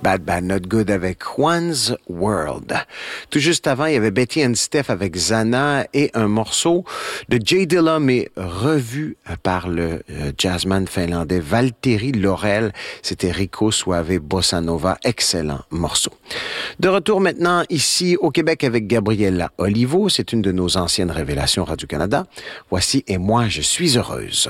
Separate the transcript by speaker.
Speaker 1: Bad Bad Not Good avec Juan's World. Tout juste avant, il y avait Betty and Steph avec Zana et un morceau de Jay Dilla, mais revu par le jazzman finlandais Valtteri Laurel. C'était Rico Suave Bossa Nova. Excellent morceau. De retour maintenant ici au Québec avec Gabriella Olivo. C'est une de nos anciennes révélations Radio-Canada. Voici « Et moi, je suis heureuse ».